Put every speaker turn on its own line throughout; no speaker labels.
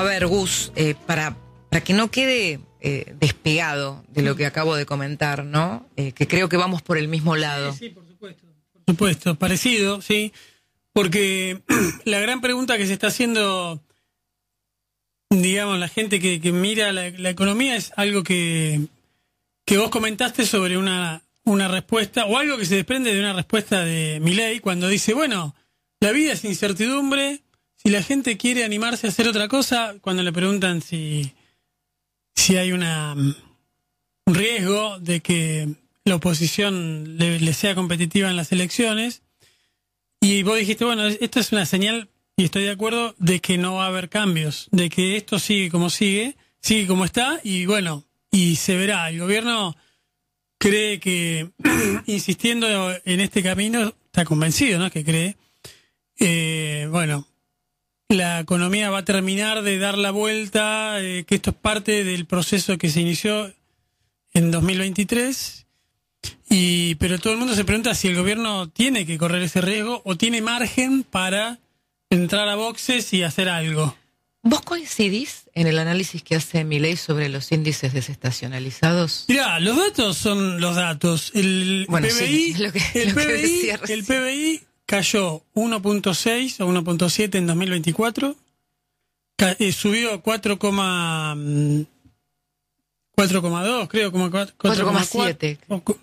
A ver, Gus, para que no quede despegado de lo que acabo de comentar, ¿no? Que creo que vamos por el mismo lado.
Sí, por supuesto. Por supuesto, parecido, sí. Porque la gran pregunta que se está haciendo, digamos, la gente que mira la economía es algo que vos comentaste sobre una respuesta, o algo que se desprende de una respuesta de Milei cuando dice, bueno, la vida es incertidumbre, si la gente quiere animarse a hacer otra cosa, cuando le preguntan si hay un riesgo de que la oposición le sea competitiva en las elecciones, y vos dijiste, bueno, esto es una señal, y estoy de acuerdo, de que no va a haber cambios, de que esto sigue como está, y bueno, y se verá. El gobierno cree que, insistiendo en este camino, está convencido, ¿no? Que cree, bueno, la economía va a terminar de dar la vuelta, que esto es parte del proceso que se inició en 2023, pero todo el mundo se pregunta si el gobierno tiene que correr ese riesgo o tiene margen para entrar a boxes y hacer algo.
¿Vos coincidís en el análisis que hace Milei sobre los índices desestacionalizados?
Mirá, los datos son los datos. El
Bueno,
PBI,
sí,
el PBI cayó 1.6 o 1.7 en 2024, subió 4,2, creo, como
4,7.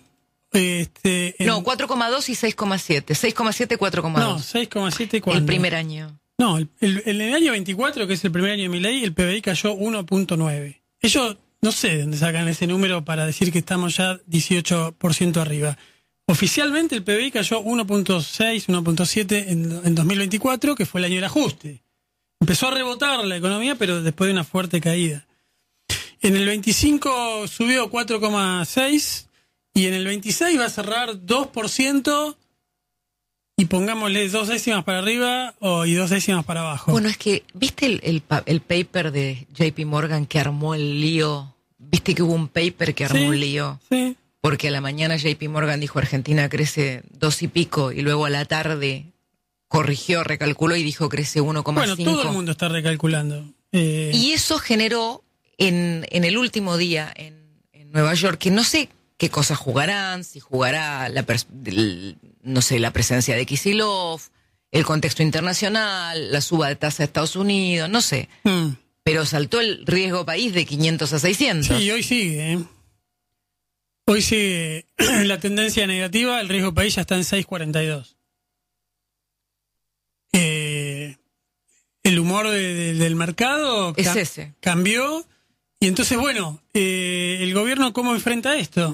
No, 4,2 y 6,7. 6,7, 4,2.
No, 6,7 ¿cuándo?
El primer año.
No, en el año 24, que es el primer año de Milei, el PBI cayó 1.9. Ellos no sé de dónde sacan ese número para decir que estamos ya 18% arriba. Oficialmente el PBI cayó 1.6, 1.7 en 2024, que fue el año del ajuste. Empezó a rebotar la economía, pero después de una fuerte caída. En el 25 subió 4,6 y en el 26 va a cerrar 2%. Y pongámosle 2 décimas para arriba y 2 décimas para abajo.
Bueno, es que, ¿viste el paper de JP Morgan que armó el lío? ¿Viste que hubo un paper que armó un lío?
Sí.
Porque a la mañana JP Morgan dijo Argentina crece 2 y pico y luego a la tarde corrigió, recalculó y dijo crece 1,5.
Bueno, todo el mundo está recalculando.
Y eso generó en el último día en Nueva York, que no sé qué cosas jugarán, si jugará la presencia de Kicillof, el contexto internacional, la suba de tasa de Estados Unidos, no sé. Pero saltó el riesgo país de 500 a 600.
Sí, hoy sigue. Hoy sigue la tendencia negativa, el riesgo país ya está en 6,42. El humor del mercado
es ese.
Cambió. Y entonces, bueno, ¿el gobierno cómo enfrenta esto?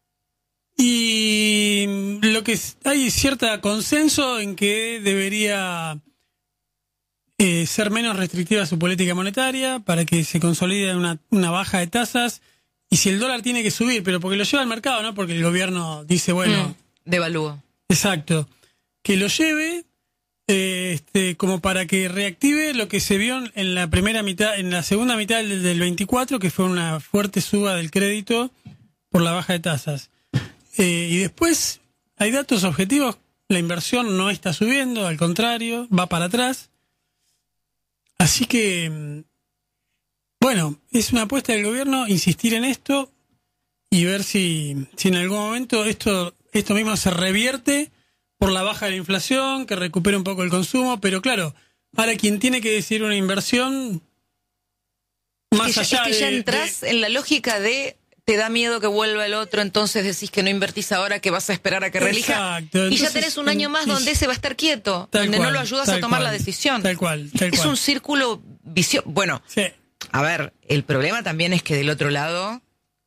Y hay cierta consenso en que debería ser menos restrictiva su política monetaria para que se consolide una baja de tasas. Y si el dólar tiene que subir, pero porque lo lleva al mercado, no porque el gobierno dice, bueno...
devalúo.
Exacto. Que lo lleve como para que reactive lo que se vio en la primera mitad, en la segunda mitad del 24, que fue una fuerte suba del crédito por la baja de tasas. Y después hay datos objetivos, la inversión no está subiendo, al contrario, va para atrás. Así que, bueno, es una apuesta del gobierno insistir en esto y ver si en algún momento esto mismo se revierte por la baja de la inflación, que recupere un poco el consumo, pero claro, para quien tiene que decidir una inversión, más allá
ya entras en la lógica de... Te da miedo que vuelva el otro, entonces decís que no invertís ahora, que vas a esperar a que relija.
Exacto.
Y ya tenés un año más donde ese va a estar quieto, donde no lo ayudas a tomar la decisión.
Tal cual.
Es un círculo vicioso. Bueno,
sí.
A ver, el problema también es que del otro lado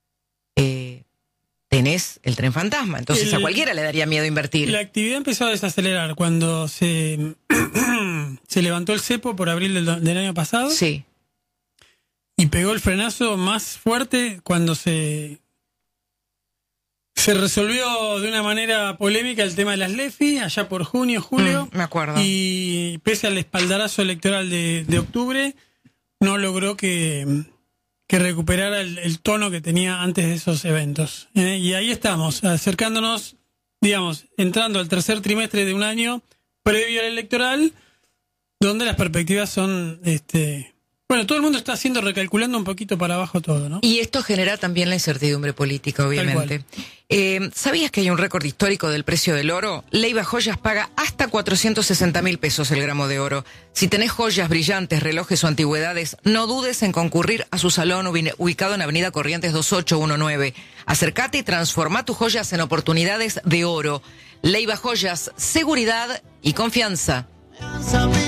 tenés el tren fantasma, entonces a cualquiera le daría miedo invertir.
La actividad empezó a desacelerar cuando se levantó el cepo por abril del año pasado.
Sí.
Y pegó el frenazo más fuerte cuando se resolvió de una manera polémica el tema de las LEFI, allá por junio, julio.
Me acuerdo.
Y pese al espaldarazo electoral de octubre, no logró que recuperara el tono que tenía antes de esos eventos. Y ahí estamos, acercándonos, digamos, entrando al tercer trimestre de un año previo al electoral, donde las perspectivas son Bueno, todo el mundo está recalculando un poquito para abajo todo, ¿no?
Y esto genera también la incertidumbre política, obviamente. ¿Sabías que hay un récord histórico del precio del oro? Leiva Joyas paga hasta 460.000 pesos el gramo de oro. Si tenés joyas, brillantes, relojes o antigüedades, no dudes en concurrir a su salón ubicado en Avenida Corrientes 2819. Acércate y transforma tus joyas en oportunidades de oro. Leiva Joyas, seguridad y confianza.